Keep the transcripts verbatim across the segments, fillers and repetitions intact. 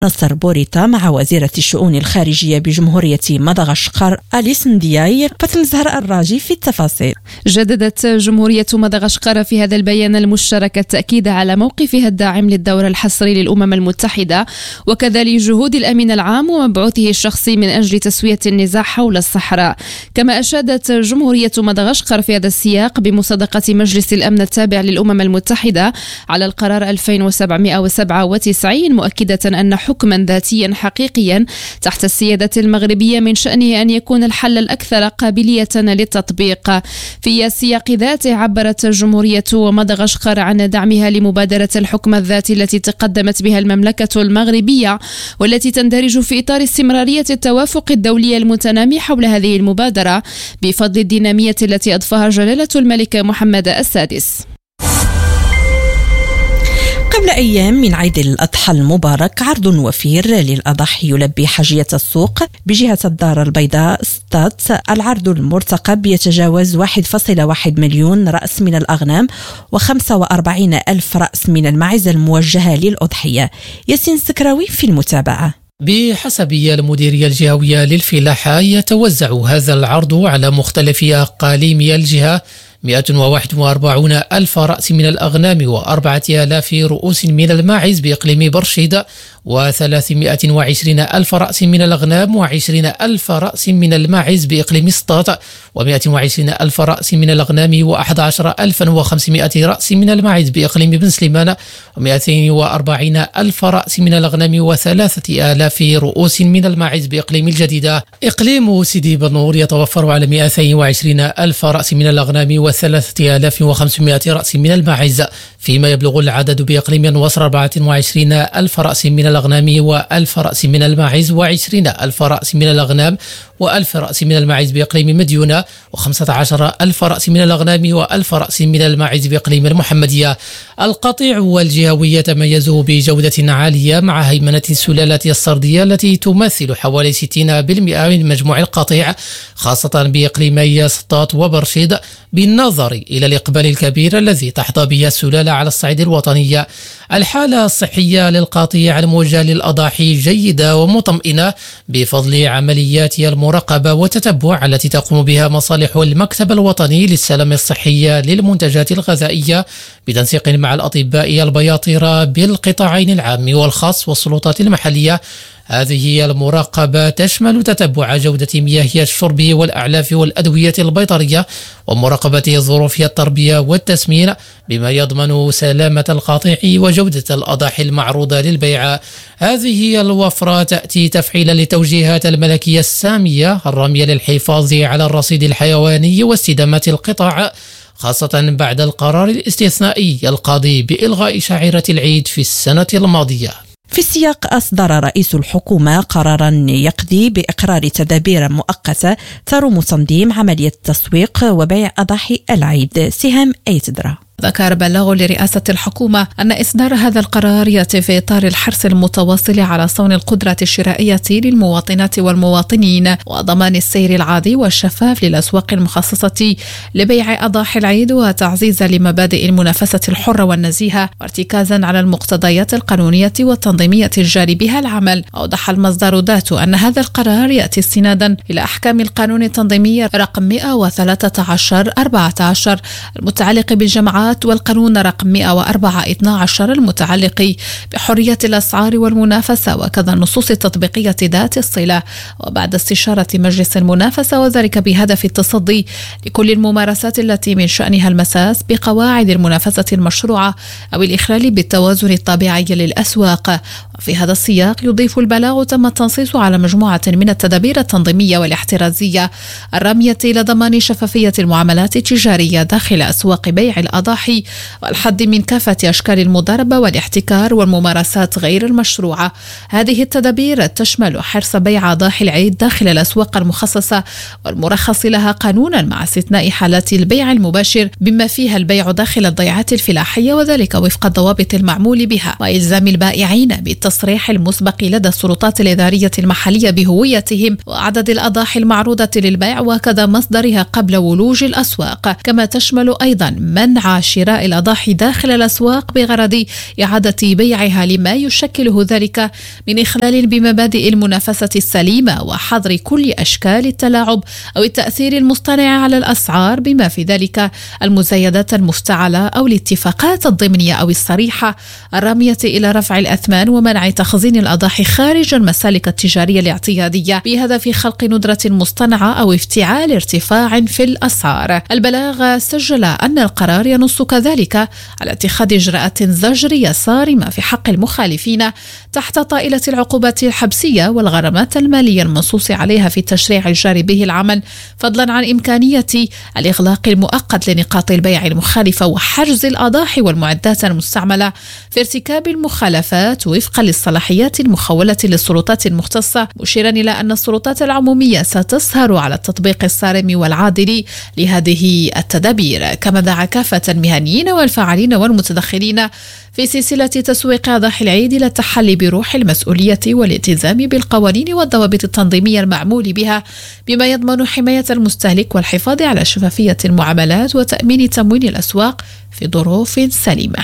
نصر بوريتا مع وزيرة الشؤون الخارجية بجمهورية مدغشقر أليس ندياي. فاطمة زهراء الراجي في التفاصيل. جددت جمهورية مدغشقر في هذا البيان المشترك التأكيد على موقفها الداعم للدور الحصري للأمم المتحدة وكذلك جهود الأمين العام ومبعوثه الشخصي من أجل تسوية النزاع حول الصحراء. كما أشادت جمهورية مدغشقر في هذا السياق بمصادقة مجلس الأمن التابع للأمم المتحدة على القرار ألفين وسبعمائة وسبعة وتسعين، مؤكدة أن حكما ذاتيا حقيقيا تحت السيادة المغربية من شأنه أن يكون الحل الأكثر قابلية للتطبيق. في السياق ذاته عبرت جمهورية مدغشقر عن دعمها لمبادرة الحكم الذاتي التي تقدمت بها المملكة المغربية، والتي تندرج في إطار استمرارية التوافق الدولي المتنامي حول هذه المبادرة بفضل الدينامية التي أضفاها جلالة الملك محمد السادس. قبل أيام من عيد الأضحى المبارك عرض وفير للأضاحي يلبي حاجية السوق بجهة الدار البيضاء ستات. العرض المرتقب يتجاوز واحد فاصلة واحد مليون رأس من الأغنام وخمسة وأربعين ألف رأس من الماعز الموجهة للأضحية. ياسين سكراوي في المتابعة. بحسب المديرية الجهوية للفلاحة يتوزع هذا العرض على مختلف أقاليم الجهة مئة وواحد وأربعين ألف رأس من الأغنام وأربعة آلاف رؤوس من الماعز بإقليم برشيد وثلاثمائة وعشرين ألف رأس من الأغنام وعشرين ألف رأس من الماعز بإقليم سطات ومئة وعشرين ألف رأس من الأغنام وأحد عشر ألفا وخمسمائة رأس من الماعز بإقليم بن سليمان ومئتين وأربعين ألف رأس من الأغنام وثلاثة آلاف رؤوس من الماعز بإقليم الجديدة. إقليم سيدي بنور يتوفر على مئتين وعشرين ألف رأس من الأغنام وثلاثة آلاف وخمسمائة رأس من الماعز، فيما يبلغ العدد بإقليم النواصر أربعة وعشرين ألف رأس من الأغنام وألف رأس من الماعز وعشرين ألف رأس من الأغنام وألف رأس من الماعز بإقليم مديونة وخمسة عشر ألف رأس من الأغنام وألف رأس من الماعز بإقليم المحمدية. القطيع والجهوي يتميز بجودة عالية مع هيمنة السلالة السردية التي تمثل حوالي ستين بالمئة من مجموع القطيع، خاصة بإقليمي سطات وبرشيد، بالنظر إلى الإقبال الكبير الذي تحظى به السلالة على الصعيد الوطني. الحالة الصحية للقطيع الموجهة للأضاحي جيدة ومطمئنة بفضل عمليات المراقبة والتتبع التي تقوم بها مصالح المكتب الوطني للسلامة الصحية للمنتجات الغذائية بتنسيق مع الأطباء البياطرة بالقطاعين العام والخاص والسلطات المحلية. هذه المراقبة تشمل تتبع جودة مياه الشرب والأعلاف والأدوية البيطرية ومراقبة ظروف التربية والتسمين بما يضمن سلامة القطيع وجودة الأضاحي المعروضة للبيع. هذه الوفرة تأتي تفعيلا لتوجيهات الملكية السامية الرامية للحفاظ على الرصيد الحيواني واستدامة القطاع، خاصة بعد القرار الاستثنائي القاضي بإلغاء شعيرة العيد في السنة الماضية. في السياق أصدر رئيس الحكومة قرارا يقضي بإقرار تدابير مؤقتة تروم تنظيم عملية تسويق وبيع أضاحي العيد. سهام أيتدرا. ذكر بلاغ لرئاسة الحكومة أن إصدار هذا القرار يأتي في إطار الحرص المتواصل على صون القدرة الشرائية للمواطنات والمواطنين وضمان السير العادي والشفاف للأسواق المخصصة لبيع أضاحي العيد وتعزيزا لمبادئ المنافسة الحرة والنزيهة وارتكازا على المقتضيات القانونية والتنظيمية الجاري بها العمل. أوضح المصدر ذاته أن هذا القرار يأتي استنادا إلى أحكام القانون التنظيمي رقم مئة وثلاثة عشر أربعة عشر المتعلق بالجماعات والقانون رقم مئة وأربعة اثنا عشر المتعلق بحرية الأسعار والمنافسة وكذا النصوص التطبيقية ذات الصلة، وبعد استشارة مجلس المنافسة وذلك بهدف التصدي لكل الممارسات التي من شأنها المساس بقواعد المنافسة المشروعة أو الإخلال بالتوازن الطبيعي للأسواق. وفي هذا السياق يضيف البلاغ تم التنصيص على مجموعة من التدابير التنظيمية والاحترازية الرامية إلى ضمان شفافية المعاملات التجارية داخل أسواق بيع الأضاحي والحد من كافة أشكال المضاربة والاحتكار والممارسات غير المشروعة. هذه التدابير تشمل حرص بيع أضاحي العيد داخل الأسواق المخصصة والمرخص لها قانونا مع استثناء حالات البيع المباشر بما فيها البيع داخل الضيعات الفلاحية وذلك وفق الضوابط المعمول بها، وإلزام البائعين بالتصريح المسبق لدى السلطات الإدارية المحلية بهويتهم وعدد الأضاحي المعروضة للبيع وكذا مصدرها قبل ولوج الأسواق. كما تشمل أيضا منع شراء الأضاحي داخل الأسواق بغرض إعادة بيعها، لما يشكله ذلك من إخلال بمبادئ المنافسة السليمة وحظر كل أشكال التلاعب أو التأثير المصطنع على الأسعار، بما في ذلك المزايدات المفتعلة أو الاتفاقات الضمنية أو الصريحة الرامية إلى رفع الأثمان ومنع تخزين الأضاحي خارج المسالك التجارية الاعتيادية بهدف خلق ندرة مصطنعة أو افتعال ارتفاع في الأسعار. البلاغ سجل أن القرار ينص كذلك على اتخاذ إجراءات زجرية صارمة في حق المخالفين تحت طائلة العقوبات الحبسية والغرامات المالية المنصوص عليها في التشريع الجاري به العمل، فضلا عن إمكانية الإغلاق المؤقت لنقاط البيع المخالفة وحجز الأضاحي والمعدات المستعملة في ارتكاب المخالفات وفقا للصلاحيات المخولة للسلطات المختصة، مشيرا إلى أن السلطات العمومية ستسهر على التطبيق الصارم والعادل لهذه التدابير. كما دعا كافة المهنيين والفاعلين والمتدخلين في سلسلة تسويق أضاحي العيد إلى التحلي بروح المسؤولية والالتزام بالقوانين والضوابط التنظيمية المعمول بها، بما يضمن حماية المستهلك والحفاظ على شفافية المعاملات وتأمين تموين الأسواق في ظروف سليمة.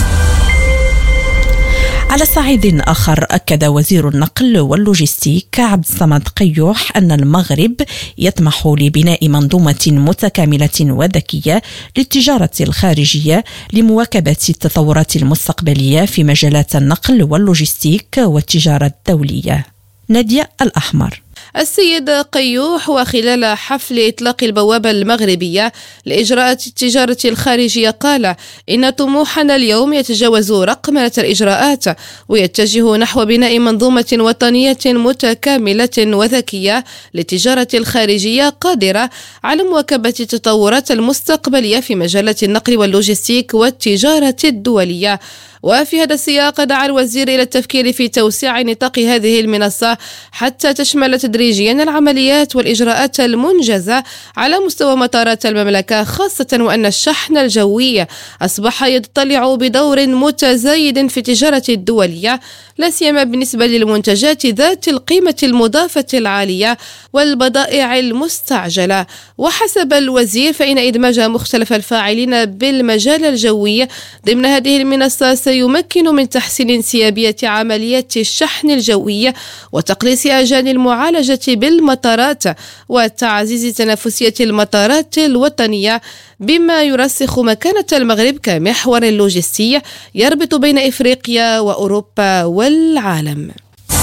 على صعيد آخر، أكد وزير النقل واللوجستيك عبد الصمد قيوح أن المغرب يطمح لبناء منظومة متكاملة وذكية للتجارة الخارجية لمواكبة التطورات المستقبلية في مجالات النقل واللوجستيك والتجارة الدولية. نادية الأحمر. السيد قيوح وخلال حفل إطلاق البوابة المغربية لإجراءات التجارة الخارجية قال إن طموحنا اليوم يتجاوز رقمنة الإجراءات ويتجه نحو بناء منظومة وطنية متكاملة وذكية للتجارة الخارجية قادرة على مواكبة التطورات المستقبلية في مجالات النقل واللوجستيك والتجارة الدولية. وفي هذا السياق دعا الوزير إلى التفكير في توسيع نطاق هذه المنصة حتى تشمل تدريجيا العمليات والإجراءات المنجزة على مستوى مطارات المملكة، خاصة وأن الشحن الجوي أصبح يضطلع بدور متزايد في التجارة الدولية، لا سيما بالنسبة للمنتجات ذات القيمة المضافة العالية والبضائع المستعجلة. وحسب الوزير فإن إدماج مختلف الفاعلين بالمجال الجوي ضمن هذه المنصة سيمكن من تحسين انسيابية عمليات الشحن الجوي وتقليص أجال المعالجة بالمطارات وتعزيز تنافسية المطارات الوطنية، بما يرسخ مكانة المغرب كمحور لوجستي يربط بين إفريقيا وأوروبا والعالم.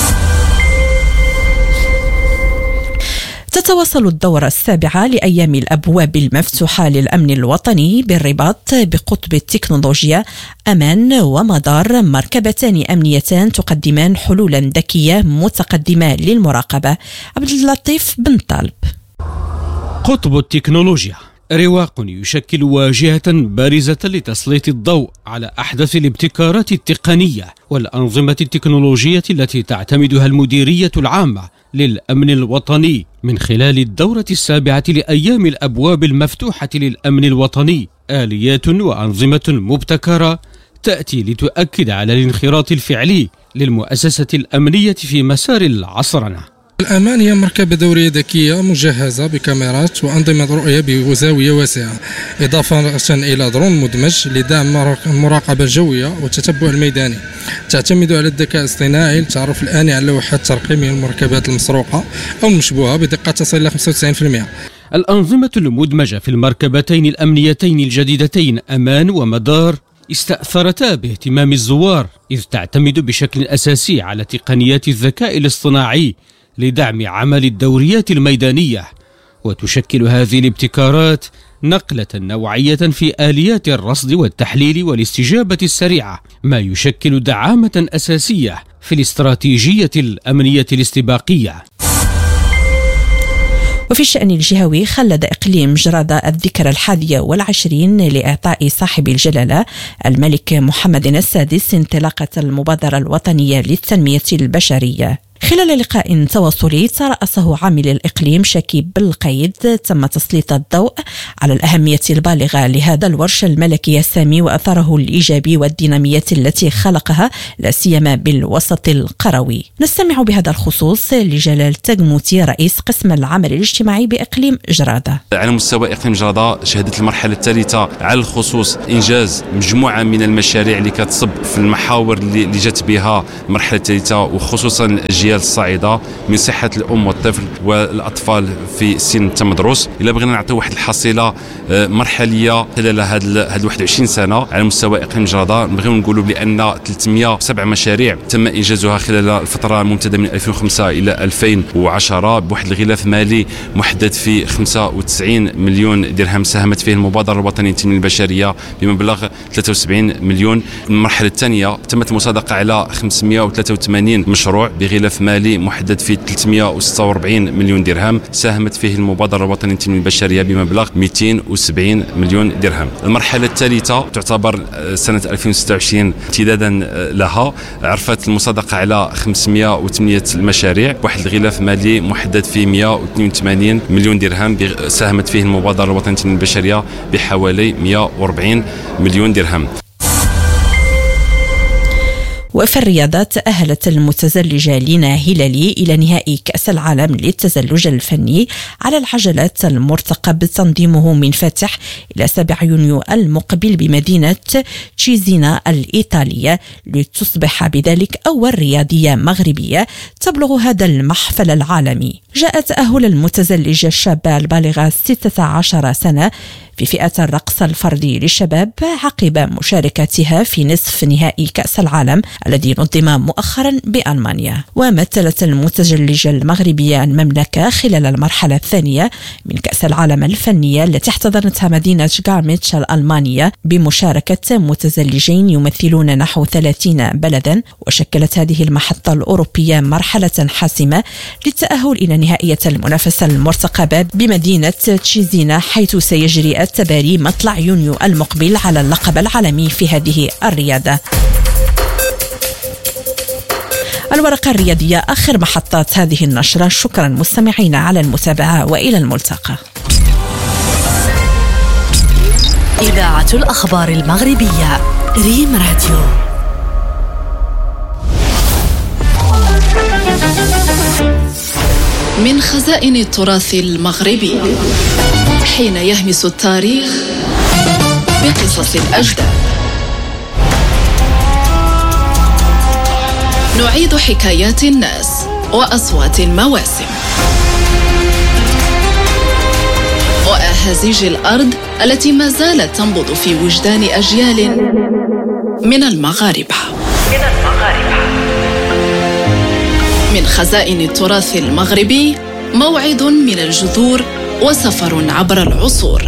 تتواصل الدورة السابعة لأيام الأبواب المفتوحة للأمن الوطني بالرباط بقطب التكنولوجيا. أمان ومدار مركبتان أمنيتان تقدمان حلولا ذكية متقدمة للمراقبة. عبد اللطيف بن طالب. قطب التكنولوجيا رواق يشكل واجهة بارزة لتسليط الضوء على أحدث الابتكارات التقنية والأنظمة التكنولوجية التي تعتمدها المديرية العامة للأمن الوطني من خلال الدورة السابعة لأيام الأبواب المفتوحة للأمن الوطني. آليات وأنظمة مبتكرة تأتي لتؤكد على الانخراط الفعلي للمؤسسة الأمنية في مسار العصرنة. الأمان هي مركبة دورية ذكية مجهزة بكاميرات وأنظمة رؤية بزاوية واسعة، إضافة إلى درون مدمج لدعم المراقبة الجوية والتتبع الميداني. تعتمد على الذكاء الاصطناعي للتعرف الآني على لوحات ترقيم المركبات المسروقة أو المشبوهة بدقة تصل إلى خمسة وتسعين بالمئة. الأنظمة المدمجة في المركبتين الأمنيتين الجديدتين أمان ومدار استأثرتا باهتمام الزوار، إذ تعتمد بشكل أساسي على تقنيات الذكاء الاصطناعي لدعم عمل الدوريات الميدانية. وتشكل هذه الابتكارات نقلة نوعية في آليات الرصد والتحليل والاستجابة السريعة، ما يشكل دعامة أساسية في الاستراتيجية الأمنية الاستباقية. وفي الشأن الجهوي، خلد إقليم جرادة الذكرى الحادية والعشرين لإعطاء صاحب الجلالة الملك محمد السادس انطلاقة المبادرة الوطنية للتنمية البشرية. خلال لقاء تواصلي ترأسه عامل الإقليم شكيب بالقيد تم تسليط الضوء على الأهمية البالغة لهذا الورش الملكي السامي وأثره الإيجابي والدينامية التي خلقها لا سيما بالوسط القروي. نستمع بهذا الخصوص لجلال تجموتي رئيس قسم العمل الاجتماعي بإقليم جرادة. على مستوى إقليم جرادة شهدت المرحلة الثالثة على الخصوص إنجاز مجموعة من المشاريع اللي كتصب في المحاور اللي جت بها المرحلة الثالثة، وخصوصا الأجيال الصاعدة من صحة الأم والطفل والأطفال في سن التمدرس. إلا بغينا نعطي واحد الحصيلة مرحلية خلال هاد واحد وعشرين سنة على مستوى إقليم جرادة، نبغيو نقولوا بأن ثلاثمائة وسبعة مشاريع تم إنجازها خلال الفترة الممتدة من ألفين وخمسة إلى ألفين وعشرة بواحد الغلاف مالي محدد في خمسة وتسعين مليون درهم ساهمت فيه المبادرة الوطنية للتنمية البشرية بمبلغ ثلاثة وسبعين مليون. المرحلة الثانية تمت المصادقة على خمسمائة وثلاثة وثمانين مشروع بغلاف مالي محدد في ثلاثمائة وستة وأربعين مليون درهم ساهمت فيه المبادرة الوطنية للتنمية البشرية بمبلغ مئتين وسبعين مليون درهم. المرحلة الثالثة تعتبر سنة ألفين وستة وعشرين امتدادا لها، عرفت المصادقة على خمسمائة وثمانية مشاريع بواحد الغلاف مالي محدد في مئة واثنين وثمانين مليون درهم ساهمت فيه المبادرة الوطنية للتنمية البشرية بحوالي مئة وأربعين مليون درهم. وفي الرياضة تأهلت المتزلجة لينا هلالي إلى نهائي كأس العالم للتزلج الفني على العجلات المرتقب تنظيمه من فتح إلى سبعة يونيو المقبل بمدينة تشيزينا الإيطالية، لتصبح بذلك أول رياضية مغربية تبلغ هذا المحفل العالمي. جاء تأهل المتزلجة الشابة البالغة ستة عشر سنة في فئة الرقص الفردي للشباب عقب مشاركتها في نصف نهائي كأس العالم الذي نظم مؤخرا بألمانيا. ومثلت المتزلجة المغربية المملكة خلال المرحلة الثانية من كأس العالم الفنية التي احتضنتها مدينة غارميتش الألمانية بمشاركة متزلجين يمثلون نحو ثلاثين بلدا. وشكلت هذه المحطة الأوروبية مرحلة حاسمة للتأهل إلى نهائية المنافسة المرتقبة بمدينة تشيزينا، حيث سيجري التباري مطلع يونيو المقبل على اللقب العالمي في هذه الرياضة. الورقة الرياضية آخر محطات هذه النشرة. شكرا مستمعين على المتابعة وإلى الملتقى. إذاعة الأخبار المغربية ريم راديو. من خزائن التراث المغربي حين يهمس التاريخ بقصص الأجداد، نعيد حكايات الناس وأصوات المواسم وأهازيج الأرض التي ما زالت تنبض في وجدان أجيال من المغاربة. من المغاربة من خزائن التراث المغربي، موعد من الجذور وسفر عبر العصور.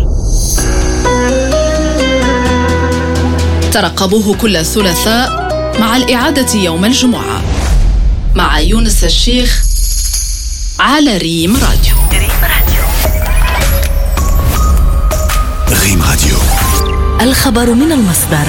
ترقبوه كل ثلاثاء مع الإعادة يوم الجمعة مع يونس الشيخ على ريم راديو. ريم راديو. ريم راديو. الخبر من المصدر.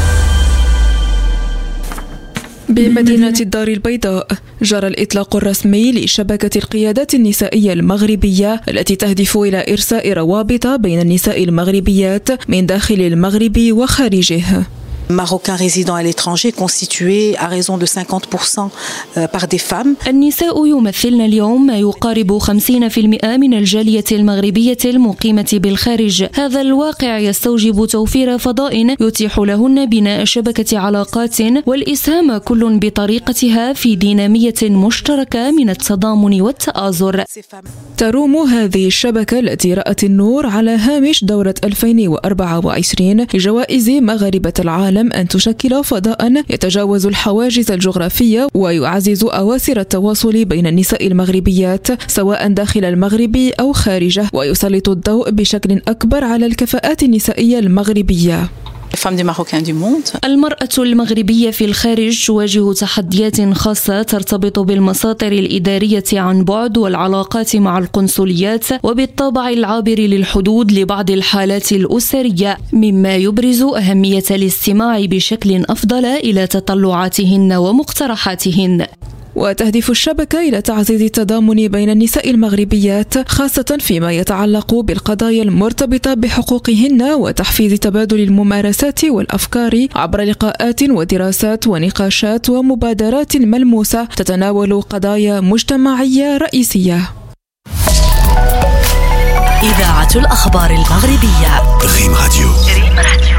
بمدينة الدار البيضاء جرى الإطلاق الرسمي لشبكة القيادات النسائية المغربية التي تهدف إلى إرساء روابط بين النساء المغربيات من داخل المغرب وخارجه. Marocains résidant à l'étranger constitués à raison de cinquante pour cent par des femmes. النساء يمثلن اليوم ما يقارب خمسين بالمئة من الجالية المغربية المقيمة بالخارج. هذا الواقع يستوجب توفير فضاء يتيح لهن بناء شبكة علاقات والإسهام كل بطريقتها في دينامية مشتركة من التضامن والتآزر. تروم هذه الشبكة التي رأت النور على هامش دورة ألفين وأربعة وعشرين لجوائز مغاربة العالم أن تشكل فضاء يتجاوز الحواجز الجغرافية ويعزز أواصر التواصل بين النساء المغربيات سواء داخل المغرب أو خارجه، ويسلط الضوء بشكل أكبر على الكفاءات النسائية المغربية. المرأة المغربية في الخارج تواجه تحديات خاصة ترتبط بالمساطر الإدارية عن بعد والعلاقات مع القنصليات وبالطابع العابر للحدود لبعض الحالات الأسرية، مما يبرز أهمية الاستماع بشكل أفضل إلى تطلعاتهن ومقترحاتهن. وتهدف الشبكة إلى تعزيز التضامن بين النساء المغربيات، خاصة فيما يتعلق بالقضايا المرتبطة بحقوقهن، وتحفيز تبادل الممارسات والأفكار عبر لقاءات ودراسات ونقاشات ومبادرات ملموسة تتناول قضايا مجتمعية رئيسية. إذاعة الأخبار المغربية ريم راديو.